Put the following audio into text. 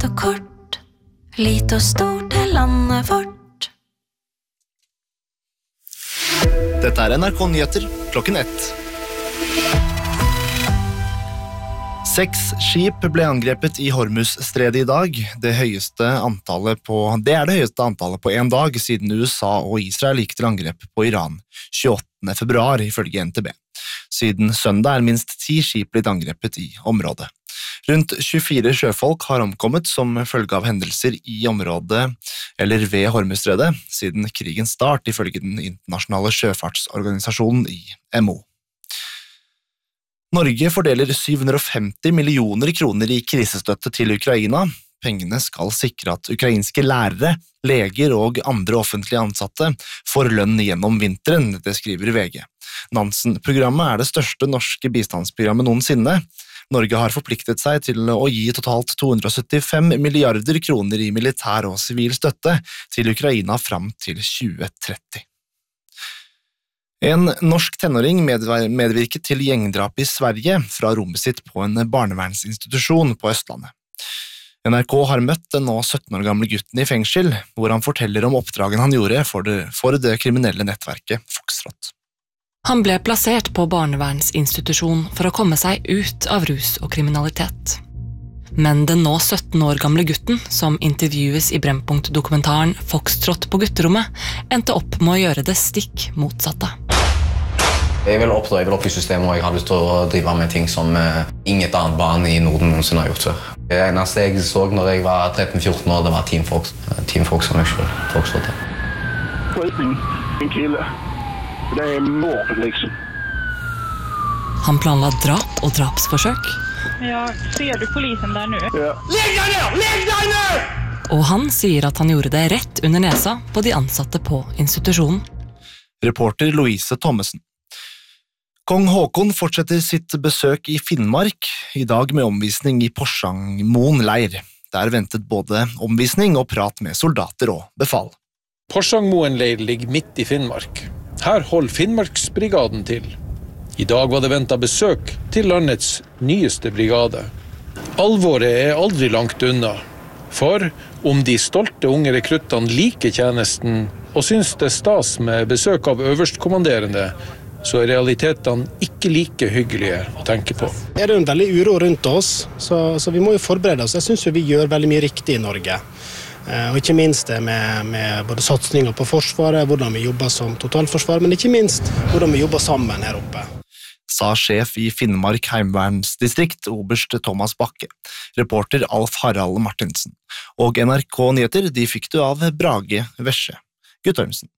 og kort, lite og stort er landet vårt. Dette NRK Nyheter, klokken 1. 6 skip ble angrepet i Hormuzstredet i dag. Det er det høyeste antallet på en dag siden USA og Israel gikk til angrep på Iran 28. februar, ifølge NTB. Siden søndag er minst 10 skip blitt angrepet i området. Rundt 24 sjøfolk har omkommet som følge av hendelser i området eller ved Hormuzstredet siden krigens start, ifølge den internasjonale sjøfartsorganisasjonen IMO. Norge fordeler 750 millioner kroner i krisestøtte til Ukraina. Pengene skal sikre at ukrainske lærere, leger og andre offentlige ansatte får lønn gjennom vinteren, det skriver VG. Nansen-programmet er det største norske bistandsprogrammet noensinne. Norge har forpliktet seg til å gi totalt 275 milliarder kroner i militær og sivil støtte til Ukraina fram til 2030. En norsk tenåring medvirket til gjengdrap i Sverige fra rommet sitt på en barnevernsinstitusjon på Østlandet. NRK har møtt den nå 17 år gamle gutten i fengsel, hvor han forteller om oppdragen han gjorde for det kriminelle nettverket Foxtrot. Han ble plassert på barnevernsinstitusjon for å komme seg ut av rus og kriminalitet. Men den nå 17 år gamle gutten, som intervjues i Brennpunkt-dokumentaren Foxtrot på gutterommet, endte opp med å gjøre det stikk motsatte. Jeg vil opp i systemet, og jeg har lyst til å drive med ting som inget annet barn i Norden noensinne har gjort før. Det eneste jeg så når jeg var 13-14 år, det var Team Fox. Team Fox som jeg selv, Foxtrot. En kille. Det er mord, liksom. Han planla drap og drapsforsøk. Ja, ser du polisen der nu? Ja. Legg deg ned! Legg deg ned! Og han sier at han gjorde det rett under nesa på de ansatte på institusjonen. Reporter Louise Thommessen. Kong Håkon fortsetter sitt besøk i Finnmark, i dag med omvisning i Porsangmoen leir. Der ventet både omvisning og prat med soldater og befal. Porsangmoen leir ligger midt i Finnmark. Her holder Finnmarksbrigaden til. I dag var det ventet besøk til landets nyeste brigade. Alvoret er aldri langt unna. For om de stolte unge rekruttene liker tjenesten og synes det er stas med besøk av øverstkommanderende, så er realitetene ikke like hyggelige å tenke på. Det er en veldig uro rundt oss, så vi må jo forberede oss. Jeg synes vi gjør veldig mye riktig i Norge. Og ikke minst det med både satsninger på forsvaret, hvordan vi jobber som totalforsvar, men ikke minst hvordan vi jobber sammen her oppe. Sa sjef i Finnmark heimevernsdistrikt, oberst Thomas Bakke. Reporter Alf Harald Martinsen. Og NRK Nyheter, de fikk du av Brage Vesje Guttormsen.